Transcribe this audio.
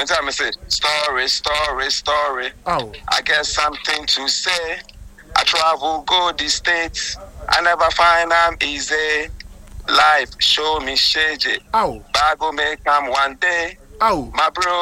One time I said, story, story, story. Oh. I get something to say. I travel, go the states. I never find I'm easy. Life show me shade. Oh. But I go make them one day. Oh. My bro.